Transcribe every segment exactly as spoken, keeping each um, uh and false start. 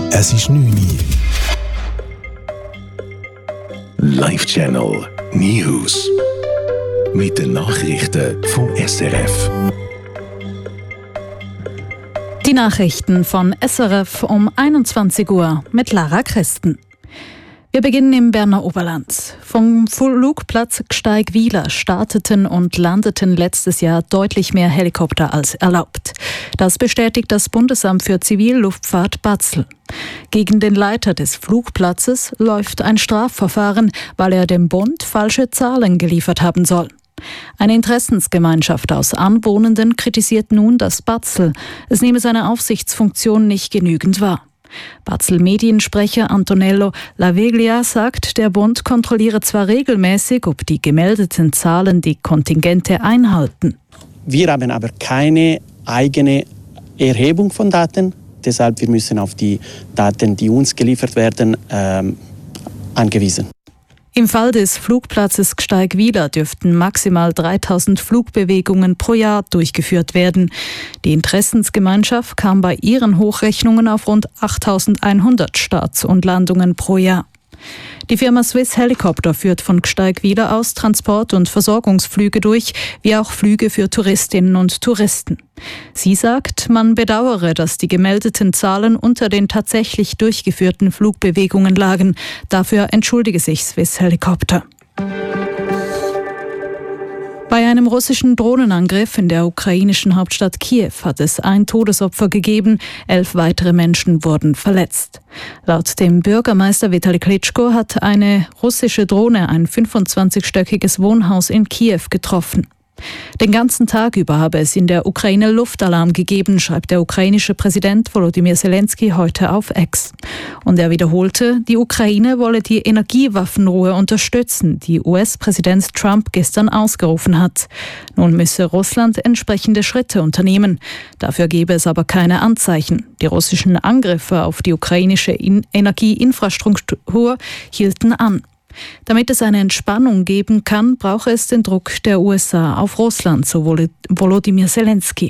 Es ist neun Uhr. Live Channel News. Mit den Nachrichten vom S R F. Die Nachrichten von S R F um einundzwanzig Uhr mit Lara Christen. Wir beginnen im Berner Oberland. Vom Flugplatz Gsteigwiller starteten und landeten letztes Jahr deutlich mehr Helikopter als erlaubt. Das bestätigt das Bundesamt für Zivilluftfahrt Batzl. Gegen den Leiter des Flugplatzes läuft ein Strafverfahren, weil er dem Bund falsche Zahlen geliefert haben soll. Eine Interessensgemeinschaft aus Anwohnenden kritisiert nun das Batzl. Es nehme seine Aufsichtsfunktion nicht genügend wahr. Batzl-Mediensprecher Antonello Laveglia sagt, der Bund kontrolliere zwar regelmäßig, ob die gemeldeten Zahlen die Kontingente einhalten. Wir haben aber keine eigene Erhebung von Daten. Deshalb wir müssen auf die Daten, die uns geliefert werden, ähm, angewiesen. Im Fall des Flugplatzes Gsteigwiller dürften maximal dreitausend Flugbewegungen pro Jahr durchgeführt werden. Die Interessensgemeinschaft kam bei ihren Hochrechnungen auf rund achttausendeinhundert Starts und Landungen pro Jahr. Die Firma Swiss Helicopter führt von Gsteigwiller aus Transport- und Versorgungsflüge durch, wie auch Flüge für Touristinnen und Touristen. Sie sagt, man bedauere, dass die gemeldeten Zahlen unter den tatsächlich durchgeführten Flugbewegungen lagen. Dafür entschuldige sich Swiss Helicopter. Bei einem russischen Drohnenangriff in der ukrainischen Hauptstadt Kiew hat es ein Todesopfer gegeben, elf weitere Menschen wurden verletzt. Laut dem Bürgermeister Vitali Klitschko hat eine russische Drohne ein fünfundzwanzigstöckiges Wohnhaus in Kiew getroffen. Den ganzen Tag über habe es in der Ukraine Luftalarm gegeben, schreibt der ukrainische Präsident Volodymyr Zelensky heute auf X. Und er wiederholte, die Ukraine wolle die Energiewaffenruhe unterstützen, die U S-Präsident Trump gestern ausgerufen hat. Nun müsse Russland entsprechende Schritte unternehmen. Dafür gebe es aber keine Anzeichen. Die russischen Angriffe auf die ukrainische In- Energieinfrastruktur hielten an. Damit es eine Entspannung geben kann, brauche es den Druck der U S A auf Russland, so Volodymyr Zelensky.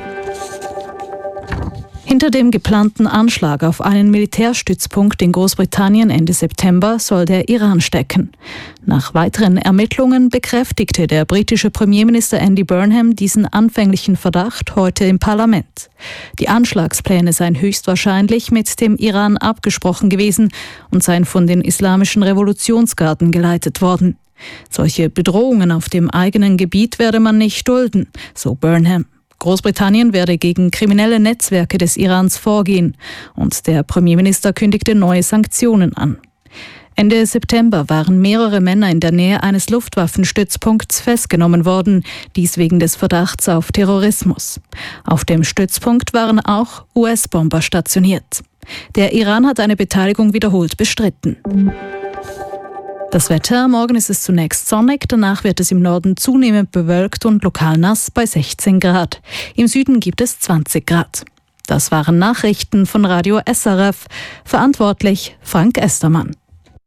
Hinter dem geplanten Anschlag auf einen Militärstützpunkt in Großbritannien Ende September soll der Iran stecken. Nach weiteren Ermittlungen bekräftigte der britische Premierminister Andy Burnham diesen anfänglichen Verdacht heute im Parlament. Die Anschlagspläne seien höchstwahrscheinlich mit dem Iran abgesprochen gewesen und seien von den islamischen Revolutionsgarden geleitet worden. Solche Bedrohungen auf dem eigenen Gebiet werde man nicht dulden, so Burnham. Großbritannien werde gegen kriminelle Netzwerke des Irans vorgehen und der Premierminister kündigte neue Sanktionen an. Ende September waren mehrere Männer in der Nähe eines Luftwaffenstützpunkts festgenommen worden, dies wegen des Verdachts auf Terrorismus. Auf dem Stützpunkt waren auch U S-Bomber stationiert. Der Iran hat eine Beteiligung wiederholt bestritten. Das Wetter: Morgen ist es zunächst sonnig, danach wird es im Norden zunehmend bewölkt und lokal nass bei sechzehn Grad. Im Süden gibt es zwanzig Grad. Das waren Nachrichten von Radio S R F. Verantwortlich Frank Estermann.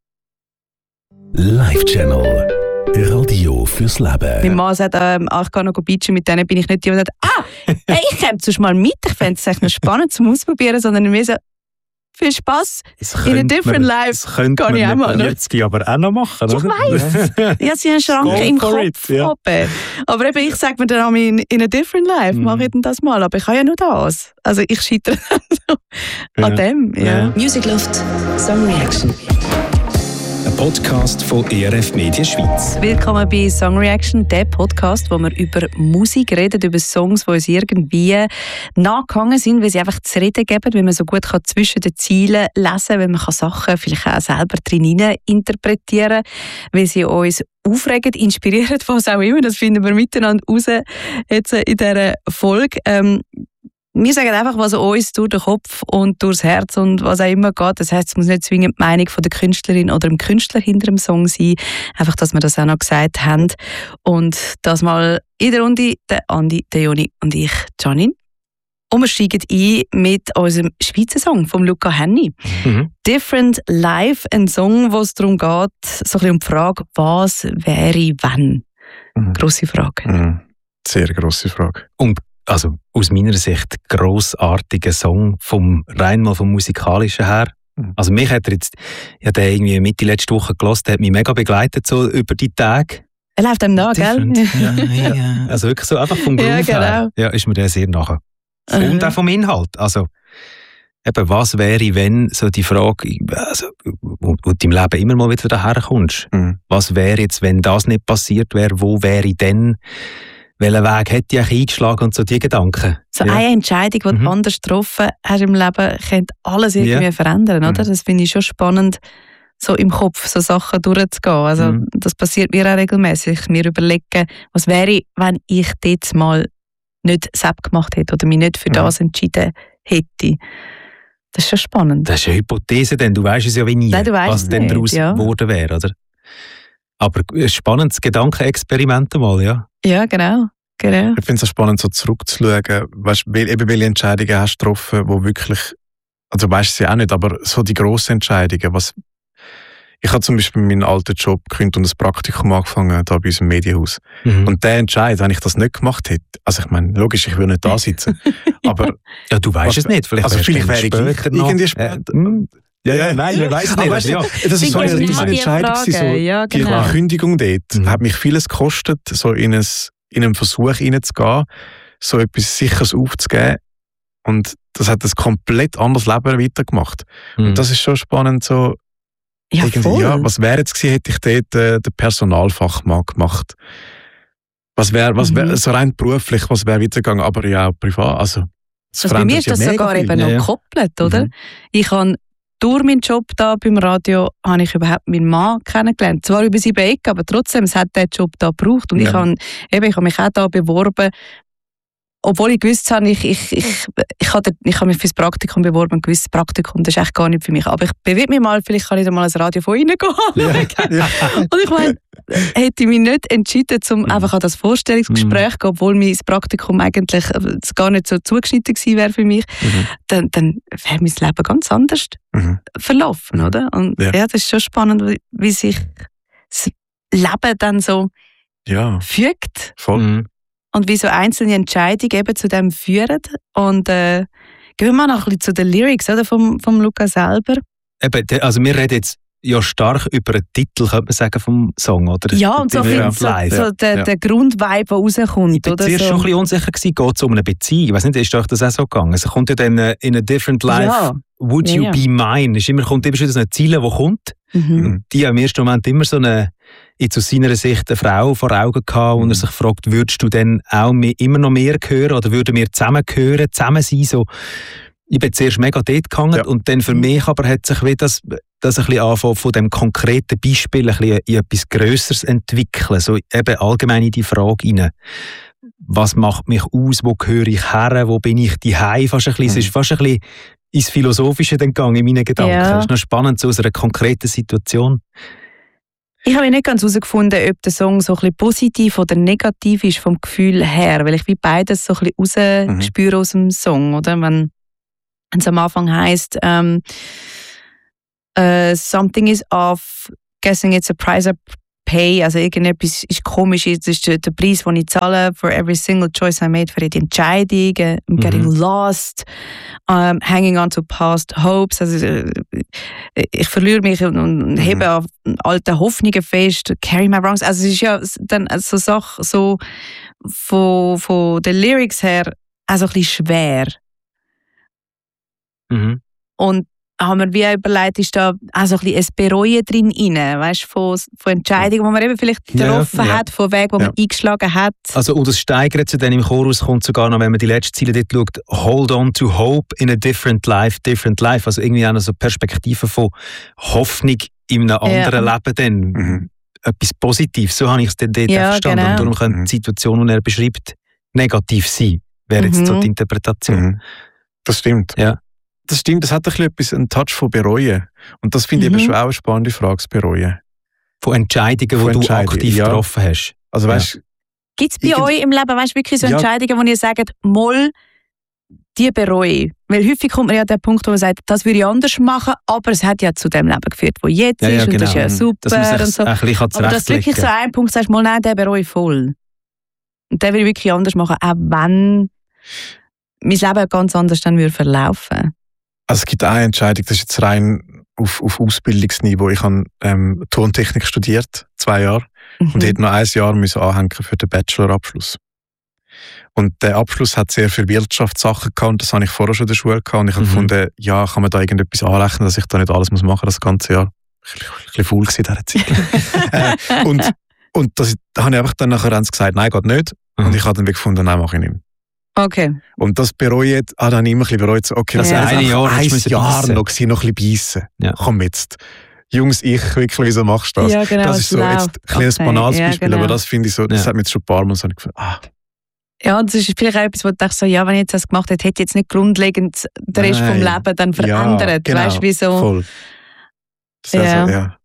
Live Channel. Radio fürs Leben. Mein Mann sagt, ähm, ah, ich gehe noch beachen, mit denen bin ich nicht die, die sagt, ah, hey, ich komme sonst mal mit, ich fände es echt noch spannend zum Ausprobieren, sondern mir so, viel Spaß, in a different man, life. Das könnte man ich auch mal, jetzt aber auch noch machen, oder? Ich weiss. Ja, sie haben einen Schrank im Kopf. It, ja. Aber eben, ich sage mir dann auch, in, in a different life mm. mache ich dann das mal. Aber ich habe ja nur das. Also ich scheitere so ja. an dem. Ja. Ja. Music Loft, Song Reaction. Ein Podcast von E R F Media Schweiz. Willkommen bei Song Reaction, der Podcast, wo wir über Musik reden, über Songs, die uns irgendwie nachgehangen sind, weil sie einfach zu reden geben, weil man so gut kann zwischen den Zielen lesen kann, weil man kann Sachen vielleicht auch selber drin interpretieren kann, weil sie uns aufregen, inspirieren, was auch immer. Das finden wir miteinander raus jetzt in dieser Folge. Ähm, Wir sagen einfach, was uns durch den Kopf und durchs Herz und was auch immer geht. Das heisst, es muss nicht zwingend die Meinung von der Künstlerin oder dem Künstler hinter dem Song sein. Einfach, dass wir das auch noch gesagt haben. Und das mal in der Runde, der Andi, der Joni und ich, Janine. Und wir steigen ein mit unserem Schweizer Song von Luca Hänni. Mhm. Different Life, ein Song, wo es darum geht, so ein bisschen um die Frage, was wäre, wenn? Mhm. Grosse Frage. Mhm. Sehr grosse Frage. Und also aus meiner Sicht grossartiger Song, vom, rein mal vom Musikalischen her. Also mich hat er jetzt, ich habe den irgendwie Mitte letzte Woche gehört, der hat mich mega begleitet so über die Tage. Er läuft einem nach, gell? Ja, ja. Also wirklich so einfach vom Groove Ja, genau. her. Ja, ist mir der sehr nachher. Mhm. Und auch vom Inhalt. Also eben, was wäre, wenn so die Frage, also, wo, wo du im Leben immer mal wieder daher kommst, mhm. was wäre jetzt, wenn das nicht passiert wäre, wo wäre ich denn? Welchen Weg hätte ich eingeschlagen und so die Gedanken? So ja. eine Entscheidung, die mhm. du anders getroffen hast im Leben, könnte alles irgendwie ja. verändern, oder? Mhm. Das finde ich schon spannend, so im Kopf so Sachen durchzugehen. Also mhm. das passiert mir auch regelmäßig. Mir überlegen, was wäre, wenn ich dort mal nicht selbst gemacht hätte oder mich nicht für mhm. das entschieden hätte. Das ist schon spannend. Das ist eine Hypothese, denn du weißt es ja wie nie, Nein, was denn daraus ja. geworden wäre, oder? Aber ein spannendes Gedankenexperiment mal, ja. Ja, genau. genau. Ich finde es so spannend, so zurückzuschauen, weißt, weil, eben welche Entscheidungen hast du getroffen, wo wirklich, also weißt du sie auch nicht, aber so die grossen Entscheidungen, was, ich habe zum Beispiel meinen alten Job gekündigt und ein Praktikum angefangen, da bei uns im Medienhaus. Mhm. Und der Entscheid, wenn ich das nicht gemacht hätte, also ich meine, logisch, ich würde nicht da sitzen, aber... Ja, du weißt was, es nicht, vielleicht, also vielleicht wäre ich später noch... Irgendwie später... Äh, Ja, ja, nein, wir weiss es nicht. Weißt, ja. Das ist so eine riesige Entscheidung. So, ja, genau. Die Kündigung dort mhm. hat mich vieles gekostet, so in, ein, in einen Versuch hineinzugehen, so etwas Sicheres aufzugeben. Und das hat ein komplett anderes Leben weitergemacht. Mhm. Und das ist schon spannend. So, ja, voll. Ja, was wäre jetzt gewesen, hätte ich dort äh, den Personalfachmann gemacht? Was wäre was wär, mhm. so rein beruflich, was wäre weitergegangen, aber ja auch privat. Also, also bei mir ist das sogar viel. eben noch ja. gekoppelt, oder? Mhm. Ich habe durch meinen Job da beim Radio habe ich überhaupt meinen Mann kennengelernt. Zwar über sieben Ecken, aber trotzdem, es hat diesen Job da gebraucht. Und ja. ich, habe, eben, ich habe mich auch da beworben, obwohl ich gewusst habe, ich, ich, ich, ich, habe, ich habe mich für das Praktikum beworben und gewusst, das Praktikum, das ist echt gar nicht für mich. Aber ich bewege mich mal, vielleicht kann ich da mal ein Radio von Ihnen gehen. Ja. Und ich meine, hätte ich mich nicht entschieden, um mhm. einfach an das Vorstellungsgespräch zu gehen, obwohl mein Praktikum eigentlich gar nicht so zugeschnitten gewesen wäre für mich, mhm. dann, dann wäre mein Leben ganz anders mhm. verlaufen, oder? Und ja. ja, das ist schon spannend, wie, wie sich das Leben dann so ja. fügt. Voll. Mhm. Und wie so einzelne Entscheidungen eben zu dem führen. Und äh, gehen wir mal noch ein bisschen zu den Lyrics, oder, vom, vom Luca selber. Eben, also wir reden jetzt ja stark über den Titel, könnte man sagen, vom Song, oder? Ja, und so, viel, so, so der, ja. der Grundvibe, der rauskommt. Ich war oder zuerst so. schon ein bisschen unsicher gewesen, geht es um eine Beziehung? Ich weiss nicht, ist euch das auch so gegangen? Es kommt ja dann uh, in a different life, ja. would you ja, ja. be mine? Es immer, kommt immer schon eine Ziele, die kommt. Mhm. Und die haben im ersten Moment immer so eine, jetzt aus seiner Sicht eine Frau vor Augen gehabt, mhm. und er sich fragt, würdest du dann auch mehr, immer noch mehr hören oder würden wir zusammen hören, zusammen sein? So, ich bin zuerst mega dort gehangen ja. und dann für mich aber hat sich das, das ein bisschen angefangen, von dem konkreten Beispiel ein bisschen in etwas Grösseres entwickeln. So eben allgemein in die Frage rein. Was macht mich aus? Wo gehöre ich her? Wo bin ich daheim? Fast ein bisschen, mhm. Es ist fast ein bisschen ins Philosophische dann gegangen in meinen Gedanken. Ja. Das ist noch spannend, so aus einer konkreten Situation. Ich habe nicht ganz herausgefunden, ob der Song so ein bisschen positiv oder negativ ist vom Gefühl her, weil ich wie beides so ein bisschen rausspüre mhm. aus dem Song, oder? Wenn es am Anfang heisst, um, uh, something is off, guessing it's a price I pay, also irgendetwas ist komisch, das ist der, der Preis, den ich zahle for every single choice I made, für die Entscheidung, I'm mhm. getting lost, um, hanging on to past hopes, also ich verliere mich und, und mhm. hebe auf alte Hoffnungen fest, carry my wrongs, also es ist ja dann so Sache, so von, von den Lyrics her auch so ein bisschen schwer. Mhm. Und haben wir wie überlegt, ist da auch so ein bisschen ein Bereuen drin rein, weißt, von, von Entscheidungen, die man eben vielleicht getroffen ja, hat, ja. von Wegen, die ja. man eingeschlagen hat. Also, und das steigert sich dann im Chorus, kommt sogar noch, wenn man die letzte Ziele dort schaut, hold on to hope in a different life, different life. Also irgendwie auch noch so Perspektiven von Hoffnung in einem anderen ja. Leben dann. Mhm. Etwas Positives, so habe ich es dann dort ja, verstanden. Genau. Und darum kann die Situation, die er beschreibt, negativ sein, wäre jetzt mhm. so die Interpretation. Mhm. Das stimmt. Ja. Das stimmt, das hat ein bisschen etwas, einen Touch von Bereuen. Und das finde ich mhm. eben schon auch eine spannende Frage, das Bereuen. Von Entscheidungen, die du aktiv ja. getroffen hast. Also, weißt, ja. Gibt es bei irgend... euch im Leben weißt, wirklich so Entscheidungen, ja. wo ihr sagt, mal, die bereue? Weil häufig kommt man ja an den Punkt, wo man sagt, das würde ich anders machen, aber es hat ja zu dem Leben geführt, wo jetzt ja, ist ja, und genau. das ist ja super. Dass man und so. ein bisschen aber dass du wirklich so einen Punkt sagst, mal nein, den bereue ich voll. Und den will ich wirklich anders machen, auch wenn mein Leben ganz anders dann würde verlaufen. Also es gibt eine Entscheidung, das ist jetzt rein auf, auf Ausbildungsniveau. Ich habe ähm, Tontechnik studiert, zwei Jahre, mhm. und hätte noch ein Jahr müssen anhängen für den Bachelorabschluss. Und der Abschluss hat sehr viele Wirtschaftssachen gehabt, und das habe ich vorher schon in der Schule gehabt. Und ich habe mhm. gefunden, ja, kann man da irgendetwas anrechnen, dass ich da nicht alles machen muss das ganze Jahr. Ich war ein bisschen faul in dieser Zeit. äh, und und das, da habe ich einfach dann nachher gesagt, nein, geht nicht. Mhm. Und ich habe dann gefunden, nein, mache ich nicht mehr. Okay. Und das bereue ich, ah, dann habe ich immer ein bisschen bereut, so, okay, das ja. ist ein Jahr, ein Jahr beißen. noch, gewesen, noch ein bisschen beißen. Ja. Komm jetzt. Jungs, ich wirklich, wieso machst du das? Ja, genau, das ist so jetzt ein kleines okay. banales Beispiel, ja, genau. aber das finde ich so, das ja. hat mich jetzt schon ein paar Mal so gefunden, ah. Ja, und das ist vielleicht auch etwas, wo du denkst, so, ja, wenn ich jetzt das gemacht hätte, hätte ich jetzt nicht grundlegend den Rest vom Leben dann verändert. Ja, genau, weißt du, wieso? Voll. Das ja. Also, ja.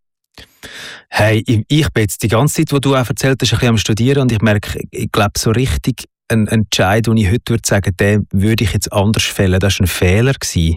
Hey, ich, ich bin jetzt die ganze Zeit, wo du auch erzählt hast, ein bisschen am Studieren, und ich merke, ich glaube, so richtig ein Entscheid, den ich heute würde sagen, den würde ich jetzt anders fällen, das war ein Fehler gewesen.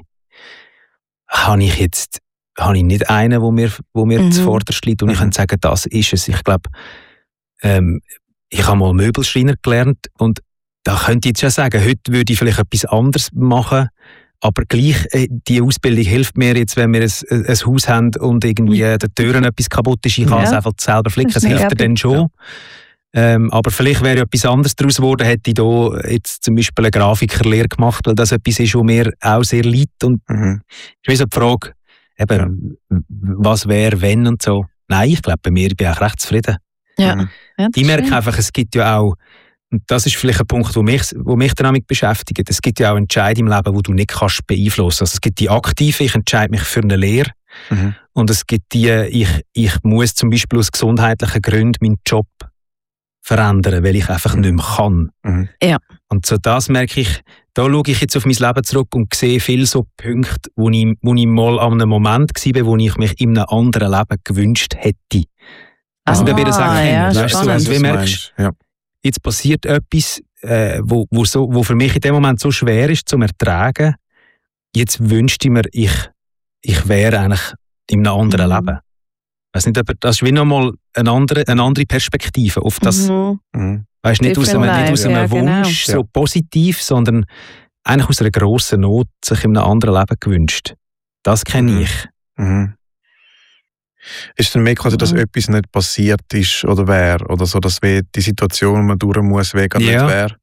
Habe ich jetzt, habe ich nicht einen, wo mir, wo mir mhm. zuvorderst liegt, und ich kann sagen, das ist es. Ich glaube, ähm, ich habe mal Möbelschreiner gelernt, und da könnte ich jetzt schon sagen, heute würde ich vielleicht etwas anderes machen, aber gleich, die Ausbildung hilft mir jetzt, wenn wir ein, ein Haus haben und irgendwie ja. der Türen etwas kaputt ist, ich kann ja. es einfach selber flicken, das, das hilft dir dann schon. Ja. Ähm, aber vielleicht wäre etwas anderes daraus geworden, hätte ich da jetzt zum Beispiel eine Grafikerlehre gemacht, weil das etwas ist, was mir auch sehr liegt. Und mhm. ich weiß so die Frage, eben, ja. was wäre, wenn und so. Nein, ich glaube, bei mir bin ich auch recht zufrieden. Ja. Mhm. Ja, ich merke schön. einfach, es gibt ja auch, und das ist vielleicht ein Punkt, der mich, wo mich damit beschäftigt, es gibt ja auch Entscheide im Leben, die du nicht kannst beeinflussen. Also es gibt die aktive, ich entscheide mich für eine Lehre, mhm. und es gibt die, ich, ich muss zum Beispiel aus gesundheitlichen Gründen meinen Job verändern, weil ich einfach nicht mehr kann. Mhm. Ja. Und so das merke ich, da schaue ich jetzt auf mein Leben zurück und sehe viele so Punkte, wo ich, wo ich mal an einem Moment war, wo ich mich in einem anderen Leben gewünscht hätte. Also ah, da wird es auch kennen. Ja, weißt du, also, wie merkst, ja. jetzt passiert etwas, äh, wo, wo, so, wo für mich in dem Moment so schwer ist zum Ertragen. Jetzt wünschte ich mir, ich, ich wäre eigentlich in einem anderen mhm. Leben. Weiss nicht, aber das ist wie nochmal eine andere, eine andere Perspektive auf das. Mhm. Mhm. Weißt, nicht aus einem, nicht aus einem ja, Wunsch, genau. so positiv, sondern eigentlich aus einer grossen Not sich in einem anderen Leben gewünscht. Das kenne mhm. ich. Mhm. Ist dann mehr quasi, dass mhm. etwas nicht passiert ist oder wäre? Oder so, dass die Situation, die man durch muss, weg ja. nicht wäre?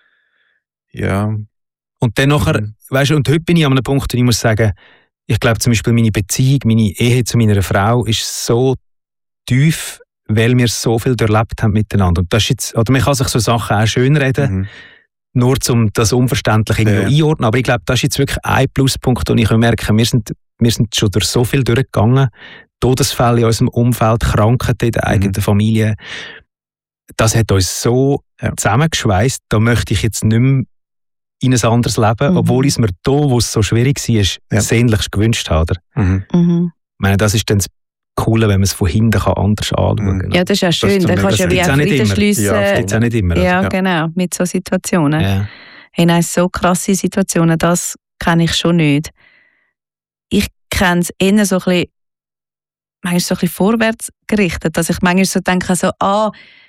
Ja. Und dann nachher, mhm. weißt du, und heute bin ich an einem Punkt, wo ich muss sagen, ich glaube zum Beispiel meine Beziehung, meine Ehe zu meiner Frau ist so tief, weil wir so viel erlebt haben miteinander. Und das ist jetzt, oder man kann sich so Sachen auch schönreden, mhm. nur um das Unverständliche irgendwo ja. einordnen. Aber ich glaube, das ist jetzt wirklich ein Pluspunkt, den ich merke, wir sind, wir sind schon durch so viel durchgegangen, Todesfälle in unserem Umfeld, Krankheiten in der eigenen mhm. Familie. Das hat uns so ja. zusammengeschweißt, da möchte ich jetzt nicht mehr in ein anderes Leben, mhm. obwohl ich es mir da, wo es so schwierig war, ja. sehnlichst gewünscht habe. Mhm. Mhm. Ich meine, das ist dann das Coole, wenn man es von hinten anders anschauen kann. Ja, das ist ja schön, da kannst du ja wie auch Frieden schliessen. Ja, das gibt es auch nicht immer. Ja, also. genau, mit so Situationen. Ja. Hey, nein, so krasse Situationen, das kenne ich schon nicht. Ich kenne es eher so ein bisschen, manchmal so ein bisschen vorwärts gerichtet, dass ich manchmal so denke, so, ah,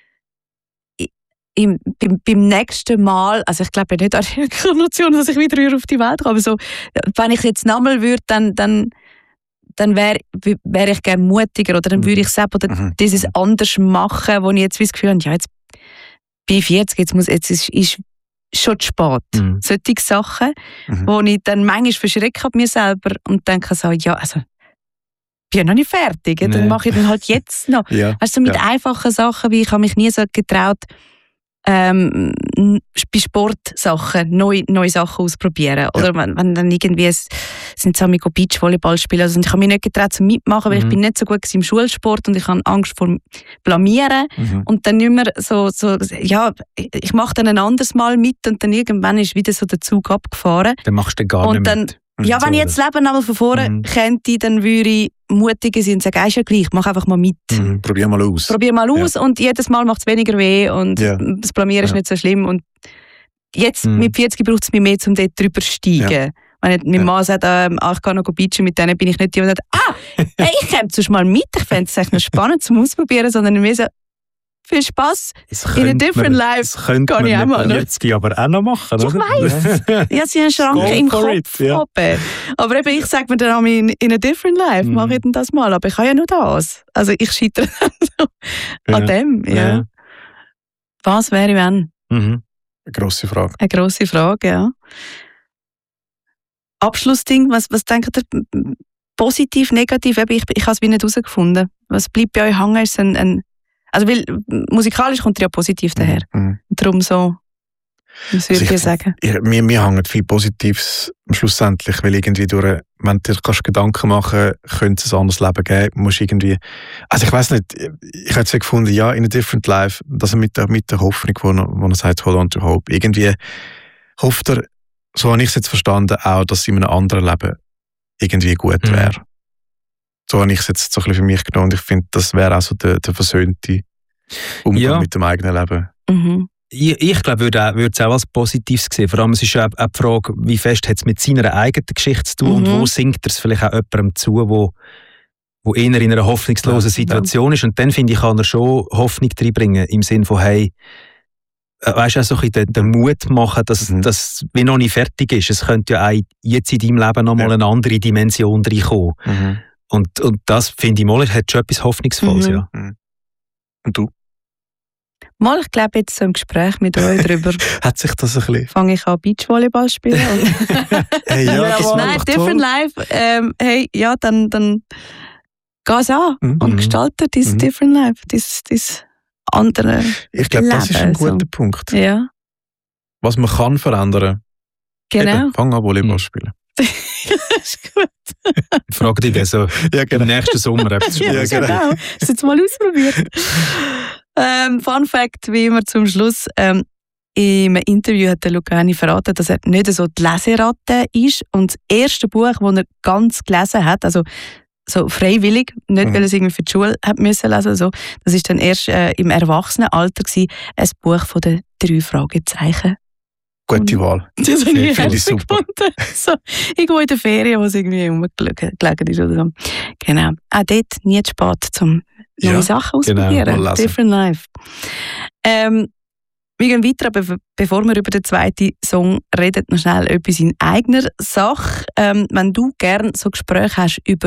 Im, beim, beim nächsten Mal, also ich glaube nicht an die Inkarnation, dass ich wieder auf die Welt komme, aber so, wenn ich jetzt nochmal würde, dann, dann, dann wäre wär ich gerne mutiger oder dann würde ich selbst oder mhm. dieses anders machen, wo ich jetzt das Gefühl habe, ja, jetzt bin ich vierzig, jetzt, muss, jetzt ist, ist schon zu spät. Mhm. Solche Sachen, mhm. wo ich dann manchmal verschrecke mir selber und denke so, ja, also ich bin ja noch nicht fertig, nee. dann mache ich dann halt jetzt noch. ja. Weißt du, mit ja. einfachen Sachen, wie ich habe mich nie so getraut, Ähm, bei Sportsachen neue, neue Sachen ausprobieren. Oder ja. wenn, wenn dann irgendwie es, sind so Amigo Beachvolleyball spielen. Also ich habe mich nicht getraut zum Mitmachen, weil mhm. ich bin nicht so gut im Schulsport und ich habe Angst vor Blamieren. Mhm. Und dann nicht mehr so, so ja, ich mache dann ein anderes Mal mit und dann irgendwann ist wieder so der Zug abgefahren. Dann machst du gar und nicht dann, mit. Ja, wenn ich jetzt das Leben einmal von vorne mhm. könnte, dann würde ich mutiger sein und sagen, ist ja gleich, mach einfach mal mit. Mhm. Probier mal aus. Probier mal aus ja. und jedes Mal macht es weniger weh und ja. das Blamieren ja. ist nicht so schlimm. Und jetzt mhm. mit vierzig braucht es mich mehr, um dort drüber zu steigen. Ja. Wenn ich, mein ja. Mann sagt, ähm, ah, ich kann noch beachen, mit denen bin ich nicht die, und sagt, ah, hey, ich komme sonst mal mit, ich fände es echt noch spannend zum Ausprobieren, sondern mehr so, viel Spaß Das in a different man, life. Das könnte Kann man ich auch mit mal, ne? vierzig aber auch noch machen, Ich oder? weiss. Ja, sie haben Schranken Go im for Kopf. it, ja. Oben. Aber eben, ich sage mir dann auch in, in a different life, Mhm. mache ich denn das mal. Aber ich habe ja nur das. Also ich scheitere so Ja. an dem. Ja. Ja. Was wäre, wenn? Mhm. Eine grosse Frage. Eine grosse Frage, ja. Abschlussding, was, was denkt ihr? Positiv, negativ? Eben, ich ich habe es wie nicht herausgefunden. Was bleibt bei euch hängen? Ist ein, ein, also weil musikalisch kommt ihr ja positiv daher. Mhm. Darum so, was Also würdet ihr ich- sagen? Ja, mir, mir hängt viel Positives schlussendlich, weil irgendwie durch, wenn du dir kannst Gedanken machen könnte es ein anderes Leben geben, musst du irgendwie, also ich weiß nicht, ich hätte es ja gefunden, ja, in a different life, dass er mit der, mit der Hoffnung, wo er, wo er sagt, hold on to hope, irgendwie hofft er, so habe ich es jetzt verstanden, auch, dass es in einem anderen Leben irgendwie gut Mhm. wäre. So habe ich es jetzt so ein bisschen für mich genommen und ich finde, das wäre auch so der, der versöhnte Umgang Ja. mit dem eigenen Leben. Mhm. Ich, ich glaube, würde auch- würde es auch als Positives sehen. Vor allem, es ist ja auch, auch die Frage, wie fest hat es mit seiner eigenen Geschichte zu tun Mhm. und wo singt er es vielleicht auch jemandem zu, wo, wo eher in einer hoffnungslosen Ja. Situation ist. Und dann, finde ich, kann er schon Hoffnung reinbringen, im Sinne von, hey, äh, weißt du, auch so ein bisschen den, den Mut machen, dass Mhm. das wie noch nicht fertig ist. Es könnte ja auch jetzt in deinem Leben noch mal Ja. eine andere Dimension reinkommen. Mhm. Und, und das, finde ich mal, hat schon etwas Hoffnungsvolles, Mhm. ja. Und du? Mal, ich glaube, jetzt so im Gespräch mit euch darüber Hat sich das ein bisschen... fange ich an Beachvolleyball zu spielen. Hey, ja, das wäre Nein, doch different toll. life. Ähm, hey, ja, dann, dann geh es an Mhm. und gestalte dein Mhm. different life, dein, dein andere Ich glaube, das ist ein Leben, so. guter Punkt. Ja, Was man kann verändern. genau. Eben, fang an Volleyball Mhm. spielen. ist gut. Frag dich, also Ja, im nächsten Sommer etwas Ja, Ja, genau. genau. Hast du jetzt mal ausprobiert? ähm, Fun Fact, wie immer zum Schluss. Ähm, Im Interview hat der Lucani verraten, dass er nicht so die Leseratte ist. Und das erste Buch, das er ganz gelesen hat, also so freiwillig, nicht Mhm. weil er es irgendwie für die Schule hat müssen lesen, so, das ist dann erst äh, im Erwachsenenalter gewesen, ein Buch von den drei Fragezeichen. Gute Mhm. Wahl. Das habe ich Finde ich herzlich super. gefunden. So, irgendwo in der Ferien, wo es irgendwie rumgelegen gelegen ist oder so. Genau. Auch dort nie zu spät, um neue Ja, Sachen genau, auszuprobieren. mal lesen. Different Life. Ähm, wir gehen weiter, aber bevor wir über den zweiten Song reden, noch schnell etwas in eigener Sache. Ähm, wenn du gerne so Gespräche hast über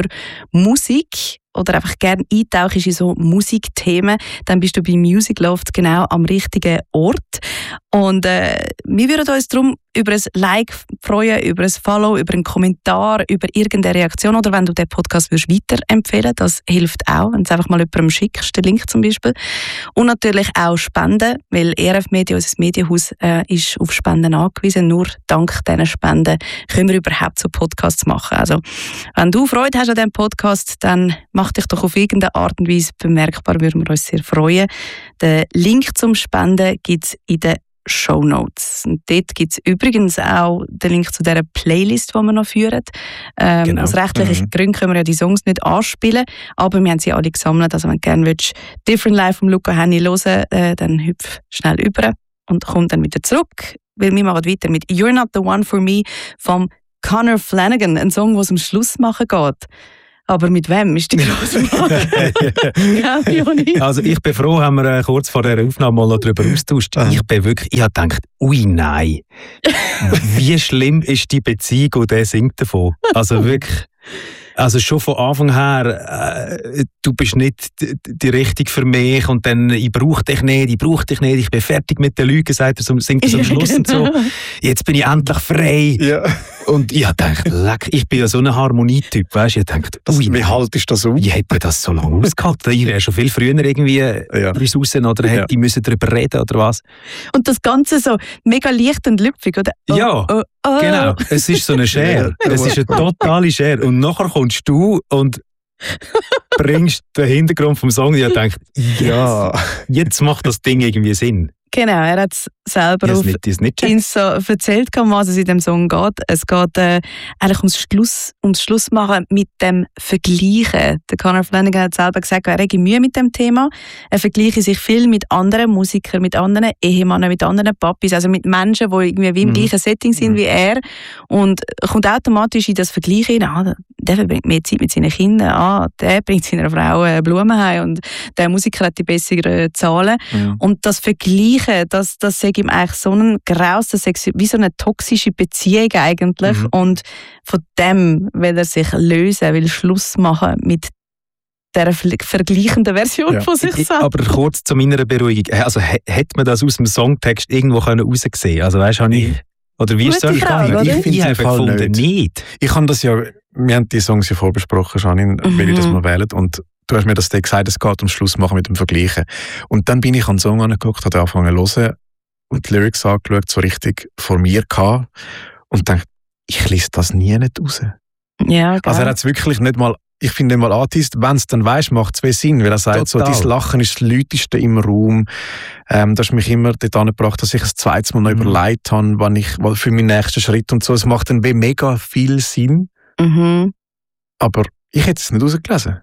Musik oder einfach gerne eintauchst in so Musikthemen, dann bist du bei Music Loft genau am richtigen Ort. Und äh, wir würden uns darum über ein Like freuen, über ein Follow, über einen Kommentar, über irgendeine Reaktion oder wenn du den Podcast würdest weiterempfehlen, das hilft auch, wenn du es einfach mal jemandem schickst, den Link zum Beispiel. Und natürlich auch Spenden, weil E R F Media, unser Medienhaus, äh, ist auf Spenden angewiesen. Nur dank diesen Spenden können wir überhaupt so Podcasts machen. Also wenn du Freude hast an diesem Podcast, dann mach dich doch auf irgendeine Art und Weise bemerkbar, würden wir uns sehr freuen. Den Link zum Spenden gibt es in den Shownotes. Und dort gibt es übrigens auch den Link zu dieser Playlist, die wir noch führen. Ähm, Genau. Aus rechtlichen Mhm. Gründen können wir ja die Songs nicht anspielen, aber wir haben sie alle gesammelt. Also wenn du gerne willst, Different Life von Luca Henny hören, äh, dann hüpf schnell über und komm dann wieder zurück, weil wir machen weiter mit You're Not The One For Me vom Conor Flanagan, ein Song, was am Schluss machen geht. Aber mit wem ist die grosse Frage? Ja, Joni. Also ich bin froh, haben wir äh, kurz vor der Aufnahme mal noch darüber austauscht. Ah. Ich bin wirklich, ich habe gedacht, ui nein, wie schlimm ist die Beziehung und der singt davon. Also wirklich, also schon von Anfang her, äh, du bist nicht die, die Richtige für mich und dann, ich brauche dich nicht, ich brauche dich nicht, ich bin fertig mit den Lügen, sagt er, so- singt er so am Schluss und so. Jetzt bin ich endlich frei. Ja. Und ich habe gedacht, leck, ich bin ja so ein Harmonietyp, weißt du, ich habe gedacht, Das, ui, wie haltest du das aus? wie hätte das so lange ausgehalten? Ich wäre schon viel früher irgendwie Ja. raus oder hätte ich müssen darüber reden oder was? Und das Ganze so mega leicht und lüpfig, oder? Oh, Ja, oh, oh. Genau, es ist so eine Schere. Ja. Es ist eine totale Schere. Und nachher kommst du und bringst den Hintergrund vom Song und ich denke, Ja. jetzt macht das Ding irgendwie Sinn. Genau, er hat es selber Ich auf habe nicht, das nicht checkt. uns so erzählt, um was es in dem Song geht. Es geht äh, eigentlich ums Schluss, ums Schlussmachen mit dem Vergleichen. Der Conor Flanagan hat selber gesagt, er hätte Mühe mit dem Thema. Er vergleiche sich viel mit anderen Musikern, mit anderen Ehemannen, mit anderen Papis, also mit Menschen, die irgendwie wie im Mhm. gleichen Setting sind Mhm. wie er. Und kommt automatisch in das Vergleichen hinein. Ah, der verbringt mehr Zeit mit seinen Kindern, ah, der bringt seiner Frau Blumen heim und der Musiker hat die besseren Zahlen. Mhm. Und das Vergleichen, das, das sage ich ihm eigentlich so ein Graus, das ist wie so eine toxische Beziehung eigentlich. Mhm. Und von dem will er sich lösen, will Schluss machen mit der vergleichenden Version ja. von sich selbst. Aber kurz zu meiner Beruhigung, also hätte man das aus dem Songtext irgendwo heraussehen können? Also weißt du, ich... Oder wie ist es ich, ich, ich finde es gefunden nicht. nicht. Ich habe das ja, wir haben die Songs ja vorbesprochen, Janine, mhm. will ich das mal wählen. Und du hast mir das dann gesagt, es geht um Schluss machen mit dem Vergleichen. Und dann bin ich an den Song angeguckt, habe angefangen zu hören und die Lyrics angeschaut, so richtig vor mir gehabt. Und dachte, ich lese das nie nicht raus. Ja, geil. Also er hat es wirklich nicht mal, ich finde ihn mal angeteased, wenn es dann weisst, macht es viel Sinn, weil er sagt, so, dein Lachen ist das Lauteste im Raum. Ähm, das hat mich immer dort angebracht, dass ich das zweites Mal noch mhm. überlegt habe, wann ich, für meinen nächsten Schritt und so. Es macht dann mega viel Sinn. Mhm. Aber ich hätte es nicht rausgelesen.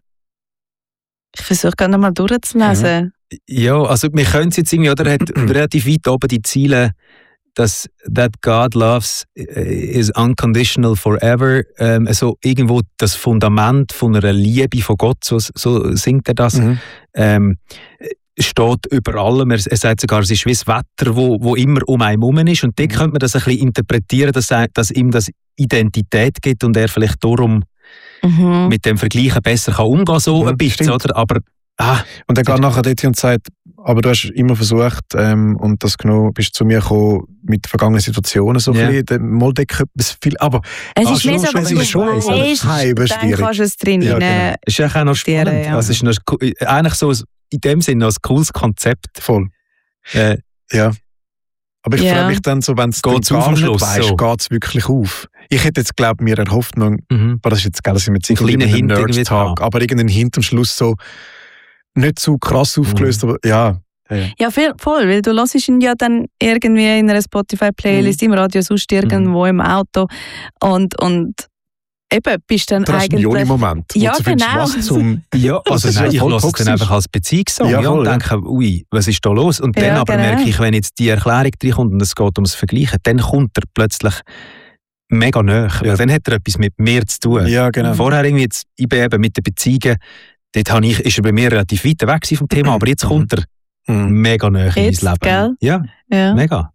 Ich versuche gerade noch mal durchzulesen. Mhm. Ja, also wir können es jetzt irgendwie, oder hat relativ weit oben die Ziele, dass that God loves is unconditional forever, ähm, also irgendwo das Fundament von einer Liebe von Gott, so, so singt er das, mhm. ähm, steht über allem. Er, er sagt sogar, es ist wie das Wetter, wo, wo immer um einen herum ist. Und dort mhm. könnte man das ein bisschen interpretieren, dass, dass ihm das Identität gibt und er vielleicht darum mhm. mit dem Vergleichen besser kann umgehen kann, so mhm, ein bisschen, oder? Aber ah, und er geht nachher dort und sagt, aber du hast immer versucht, ähm, und das genau, bist zu mir gekommen mit vergangenen Situationen, so yeah. ein bisschen, mal etwas viel, aber es ist mehr so, es ist schon weißt, dann kannst du es drin ja, genau. Es ist auch noch spannend, ja. Also es ist noch, eigentlich so in dem Sinne noch ein cooles Konzept. Voll. Äh, ja. Aber ich ja. freue mich dann so, wenn es gar nicht weißt, so. Geht es wirklich auf. Ich hätte jetzt, glaube ich, mir erhofft, noch, mhm. aber das ist jetzt, glaube ich, mit sicher ein Nerd-Tag, aber irgendein Hint und Schluss so, nicht so krass aufgelöst, mhm. aber ja. Ja, ja. ja viel, voll, weil du hörst ihn ja dann irgendwie in einer Spotify-Playlist, mhm. im Radio, sonst irgendwo mhm. im Auto und, und eben bist dann das eigentlich... Das ist ein Joni-Moment. Ja, genau. Was zum, ja, also nein, ich höre es dann einfach als Beziehungssong ja, ja, und denke, ui, was ist da los? Und dann ja, aber genau. merke ich, wenn jetzt die Erklärung reinkommt und es geht ums Vergleichen, dann kommt er plötzlich mega nahe. Ja. Weil dann hat er etwas mit mir zu tun. Ja, genau. Vorher irgendwie jetzt, ich bin eben mit den Beziehungen, dort habe ich, ist er bei mir relativ weit weg vom Thema, aber jetzt kommt er mhm. mega nahe in mein Leben. Gell? Ja, ja, mega.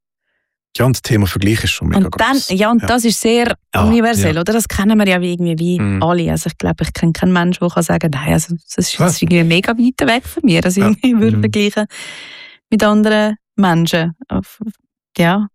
Ja, und das Thema Vergleich ist schon mega und dann, groß. Ja, und ja. das ist sehr ja, universell, ja. oder? Das kennen wir ja irgendwie wie mhm. alle. Also ich glaube, ich kenne keinen Menschen, der kann sagen, nein, also das ist jetzt irgendwie mega weit weg von mir, dass ich ja. irgendwie würde mhm. vergleichen mit anderen Menschen. Ja.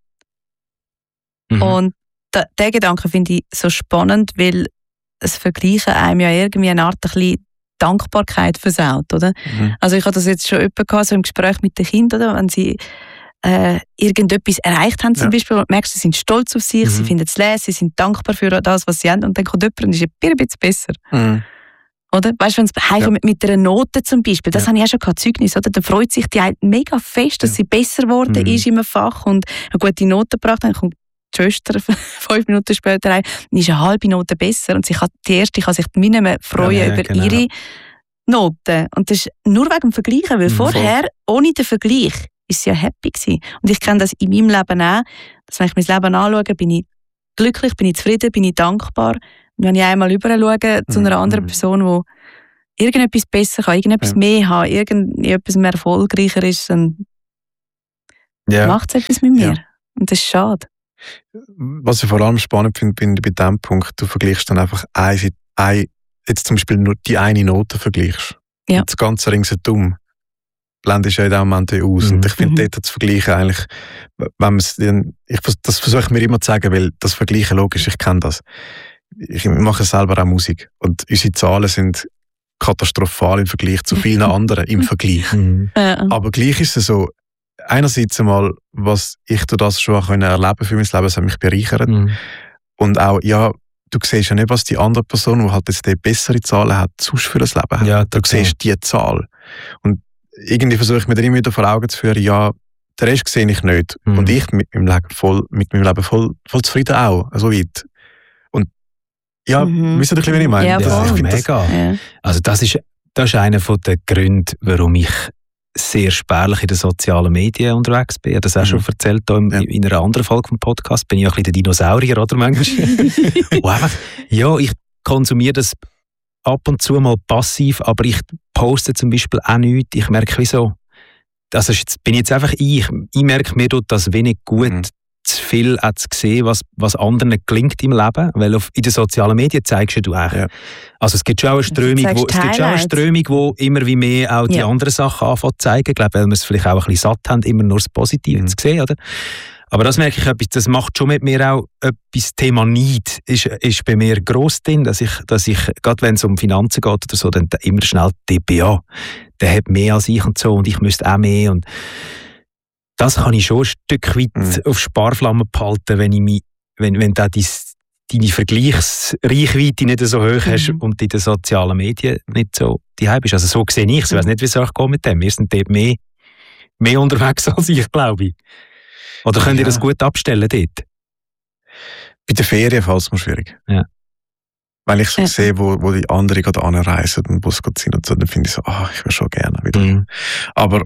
Mhm. Und da, den Gedanken finde ich so spannend, weil das Vergleichen einem ja irgendwie eine Art ein bisschen Dankbarkeit versaut, oder? Mhm. Also ich hatte das jetzt schon öppe gehabt, so im Gespräch mit den Kindern, oder? Wenn sie äh, irgendetwas erreicht haben zum ja. Beispiel, und merkst, sie sind stolz auf sich, mhm. sie finden es leer, sie sind dankbar für das, was sie haben, und dann kommt jemand und ist ein bisschen besser. Mhm. Oder? Weißt du, wenn es heimkommt ja. mit einer Note zum Beispiel, das ja. habe ich auch schon gehabt, Zeugnis, oder? Dann freut sich die mega fest, dass ja. sie besser geworden mhm. ist in einem Fach und eine gute Note gebracht hat, dann kommt die Schwester fünf Minuten später rein und ist eine halbe Note besser und sie kann, die erste kann sich nicht mehr freuen ja, ja, über genau. ihre Noten. Und das ist nur wegen dem Vergleichen, weil mhm, vorher, voll. ohne den Vergleich, ist sie ja happy gewesen. Und ich kenne das in meinem Leben auch, dass wenn ich mein Leben anschaue, bin ich glücklich, bin ich zufrieden, bin ich dankbar. Und wenn ich einmal rüber schaue zu einer anderen Person, die irgendetwas besser kann, irgendetwas ja. mehr hat, irgendetwas mehr erfolgreicher ist, dann ja. macht es etwas mit mir. Ja. Und das ist schade. Was ich vor allem spannend finde, bin bei diesem Punkt, du vergleichst dann einfach ein, ein, jetzt zum Beispiel nur die eine Note vergleichst. Ja. Das ganze ringsherum blendest ja in dem Moment aus. Mhm. Und ich finde, mhm. dort zu vergleichen eigentlich, wenn man es, ich, das versuche ich mir immer zu sagen, weil das Vergleichen logisch, ich kenne das. Ich mache selber auch Musik und unsere Zahlen sind katastrophal im Vergleich zu vielen anderen im Vergleich. Mhm. Ja. Aber gleich ist es so, einerseits einmal, was ich durch das schon erleben für mein Leben, das hat mich bereichert. Mhm. Und auch, ja, du siehst ja nicht, was die andere Person, die halt jetzt die bessere Zahlen hat, sonst für das Leben hat. Ja, du siehst die Zahl. Und irgendwie versuche ich mir dann immer wieder vor Augen zu führen, ja, den Rest sehe ich nicht. Mhm. Und ich mit meinem Leben voll, mit meinem Leben voll, voll zufrieden auch, so weit. Und ja, mhm. wisst ihr, wie ich meine? Ja, ja, ich mega. Das, ja. Also das ist, das ist einer der Gründe, warum ich sehr spärlich in den sozialen Medien unterwegs bin. Ich habe das auch mhm. schon erzählt hier in, ja. in einer anderen Folge vom Podcast. Bin ich auch ein bisschen der Dinosaurier, oder manchmal? einfach, ja, ich konsumiere das ab und zu mal passiv, aber ich poste zum Beispiel auch nichts. Ich merke, wieso. Also jetzt bin ich jetzt einfach ich. Ich merke, mir tut das wenig gut, mhm. zu viel auch zu sehen, was, was anderen gelingt im Leben. Weil auf, in den sozialen Medien zeigst du eigentlich. Ja. Also es gibt schon auch eine Strömung, wo, es gibt schon eine Strömung, wo immer wie mehr auch die ja. anderen Sachen anfangen zu zeigen. Ich glaube, weil wir es vielleicht auch ein bisschen satt haben, immer nur das Positive mhm. zu sehen, oder? Aber das merke ich etwas, das macht schon mit mir auch etwas. Thema Neid ist, ist bei mir gross drin, dass ich, dass ich, gerade wenn es um Finanzen geht oder so, dann immer schnell tippe, ja, der hat mehr als ich und so und ich müsste auch mehr. Und das kann ich schon ein Stück weit mhm. auf Sparflamme behalten, wenn ich mich, wenn, wenn du deine Vergleichsreichweite nicht so hoch mhm. hast und in den sozialen Medien nicht so daheim bist. Also so sehe ich es. Ich weiß nicht, wie es euch geht mit dem. Wir sind dort mehr, mehr unterwegs als ich, glaube ich. Oder könnt ihr ja. das gut abstellen dort? Bei den Ferien fällt es mir schwierig. Ja. Weil ich so ja. sehe, wo, wo die anderen gerade anreisen und Bus sind und so, dann finde ich so, ah, ich wäre schon gerne wieder. Mhm. Aber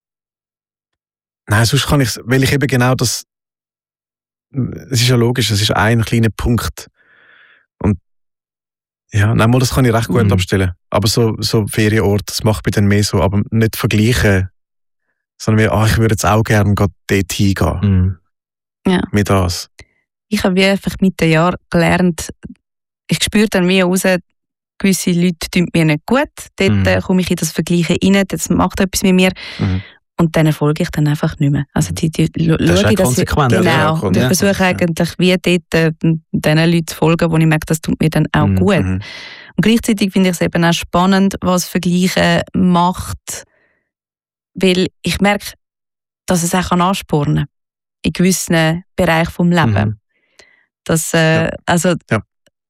nein, sonst kann ich es, weil ich eben genau das, es ist ja logisch, es ist ein kleiner Punkt. Und ja, nein, mal, das kann ich recht gut mhm. abstellen. Aber so, so Ferienort, das macht mich dann mehr so, aber nicht vergleichen, sondern wie, ah, ich würde jetzt auch gerne dort hingehen. Mhm. Ja. Mit das. Ich habe wie einfach mit den Jahren gelernt, ich spüre dann wie raus, gewisse Leute tun mir nicht gut. Dort mhm. komme ich in das Vergleichen rein, das macht etwas mit mir. Mhm. Und dann folge ich dann einfach nicht mehr. Also die, die, die das schaue ist konsequent. Genau. Und ich versuche ja. eigentlich wie dort äh, den Leuten zu folgen, wo ich merke, das tut mir dann auch mhm. gut. Und gleichzeitig finde ich es eben auch spannend, was Vergleichen macht, weil ich merke, dass es auch anspornen kann in gewissen Bereichen des Lebens. Mhm. Dass, äh, ja. Also, ja.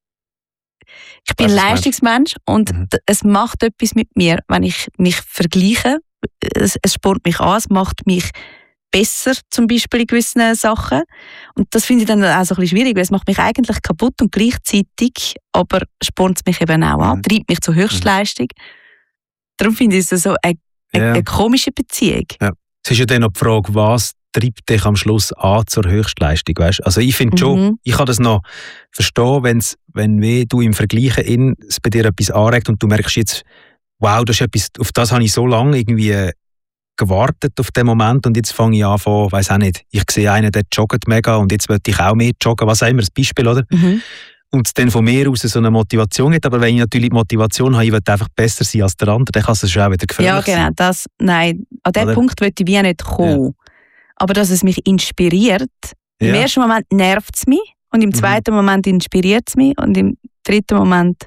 Ich bin ein Leistungsmensch und mhm. es macht etwas mit mir, wenn ich mich vergleiche. Es, es spornt mich an, es macht mich besser, zum Beispiel in gewissen Sachen. Und das finde ich dann auch so ein bisschen schwierig, weil es macht mich eigentlich kaputt und gleichzeitig aber spornt es mich eben auch an, mhm. treibt mich zur Höchstleistung. Mhm. Darum finde ich es so eine, eine, ja. eine komische Beziehung. Ja. Es ist ja dann noch die Frage, was treibt dich am Schluss an zur Höchstleistung, weißt? Also ich finde schon, mhm. ich kann das noch verstehen, wenn's, wenn wie du im Vergleichen in, es bei dir etwas anregt und du merkst jetzt, wow, das ist etwas, auf das habe ich so lange irgendwie gewartet auf den Moment und jetzt fange ich an, von, weiss auch nicht, ich sehe einen, der joggt mega und jetzt möchte ich auch mehr joggen, was auch immer, das Beispiel, oder? Mhm. Und es dann von mir aus so eine Motivation gibt, aber wenn ich natürlich die Motivation habe, ich will einfach besser sein als der andere, dann kann es schon auch wieder gefährlich sein. Ja, genau, das, nein, an diesen Punkt will ich wie nicht kommen. Ja. Aber dass es mich inspiriert, ja. im ersten Moment nervt es mich und im zweiten mhm. Moment inspiriert es mich und im dritten Moment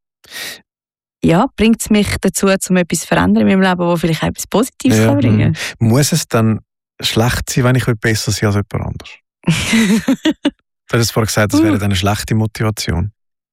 ja, bringt es mich dazu, um etwas zu verändern in meinem Leben, wo vielleicht auch etwas Positives ja. kann bringen kann. Muss es dann schlecht sein, wenn ich besser sein als jemand anderes? Du hast vorhin gesagt, das wäre dann eine schlechte Motivation.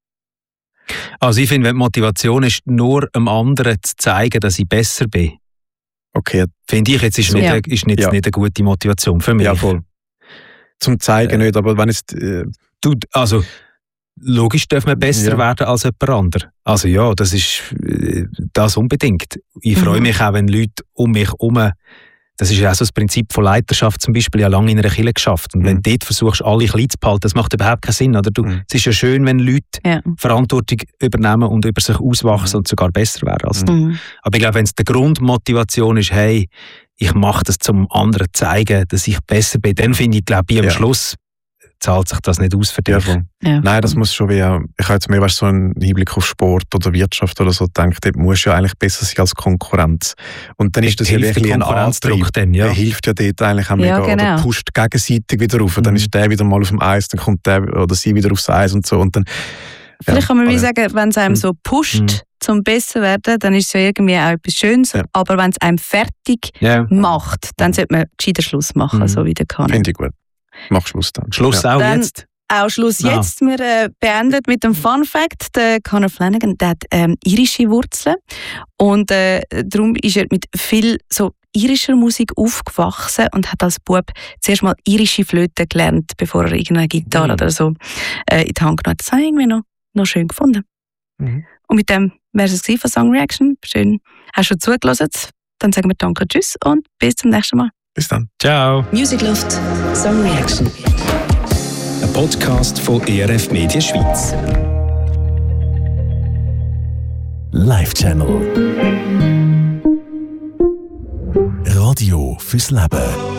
Also ich finde, wenn die Motivation ist, nur einem anderen zu zeigen, dass ich besser bin, okay. finde ich, jetzt ist, so. nicht, ja. ist nicht, ja. nicht eine gute Motivation für mich. Ja, voll. Zum Zeigen äh, nicht, aber wenn es... Äh, du, also logisch darf man besser ja. werden als jemand anderes. Also ja, das ist äh, das unbedingt. Ich mhm. freue mich auch, wenn Leute um mich herum, das ist ja auch so das Prinzip von Leiterschaft zum Beispiel, ja lange in einer Kirche geschafft. Und mhm. wenn du dort versuchst, alle klein zu behalten, das macht überhaupt keinen Sinn. Oder? Du, mhm. Es ist ja schön, wenn Leute ja. Verantwortung übernehmen und über sich auswachsen mhm. und sogar besser werden als mhm. du. Aber ich glaube, wenn es die Grundmotivation ist, hey, ich mache das zum anderen zeigen, dass ich besser bin, dann finde ich, glaube ich, am ja. Schluss zahlt sich das nicht aus für dich. Ja, ja. Nein, das muss schon wie, ich habe jetzt mehr weißt, so einen Hinblick auf Sport oder Wirtschaft oder so gedacht, dort musst du ja eigentlich besser sein als Konkurrenz. Und dann ist das ja wirklich ein Antrieb. Dann, ja. Der hilft ja dort eigentlich auch mega, ja, genau. oder pusht gegenseitig wieder rauf. Mhm. Dann ist der wieder mal auf dem Eis, dann kommt der oder sie wieder aufs Eis und so. Und dann, Vielleicht ja, kann man wie aber, sagen, wenn es einem mhm. so pusht, mhm. zum besser werden, dann ist es ja irgendwie auch etwas Schönes. Ja. Aber wenn es einem fertig ja. macht, dann sollte man gescheiter Schluss machen, mhm. so wie der kann. Finde ich gut. Mach Schluss dann. Schluss ja. auch dann, jetzt? Auch Schluss ah. jetzt. Wir äh, beendet mit dem Fun Fact. Der Conor Flanagan der hat ähm, irische Wurzeln und äh, darum ist er mit viel so irischer Musik aufgewachsen und hat als Bub zuerst mal irische Flöte gelernt, bevor er irgendeine Gitarre mhm. oder so äh, in die Hand genommen hat. Das habe ich irgendwie noch, noch schön gefunden. Mhm. Und mit dem wäre es von Song Reaction. Schön, hast du zugelassen. Dann sagen wir Danke, Tschüss und bis zum nächsten Mal. Bis dann. Ciao. Music Loft Song Reaction. Ein Podcast von E R F Media Schweiz. Live Channel. Radio fürs Leben.